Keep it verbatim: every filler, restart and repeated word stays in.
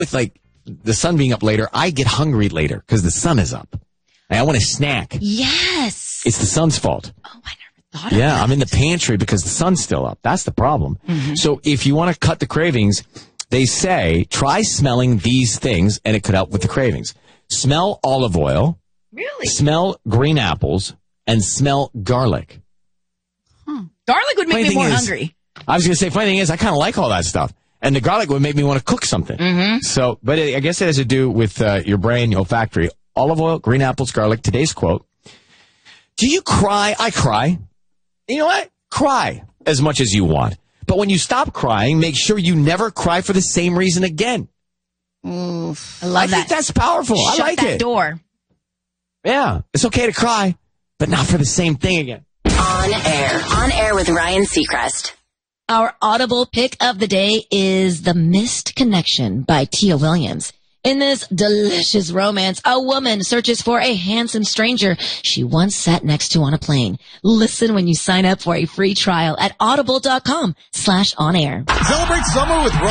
with like the sun being up later, I get hungry later because the sun is up. Like, I want a snack. Yes. It's the sun's fault. Oh, I never thought of Yeah, that. I'm in the pantry because the sun's still up. That's the problem. Mm-hmm. So if you want to cut the cravings, they say try smelling these things and it could help with the cravings. Smell olive oil. Really? Smell green apples and smell garlic. Hmm. Garlic would make Funny me more is, hungry. I was going to say, funny thing is, I kind of like all that stuff. And the garlic would make me want to cook something. Mm-hmm. So, but it, I guess it has to do with uh, your brain, your olfactory. Olive oil, green apples, garlic. Today's quote. Do you cry? I cry. You know what? Cry as much as you want. But when you stop crying, make sure you never cry for the same reason again. Mm, I love I that. think that's powerful. Shut I like that it. door. Yeah. It's okay to cry, but not for the same thing again. On air. On air with Ryan Seacrest. Our audible pick of the day is The Missed Connection by Tia Williams. In this delicious romance, a woman searches for a handsome stranger she once sat next to on a plane. Listen when you sign up for a free trial at audible.com slash on air. Celebrate summer with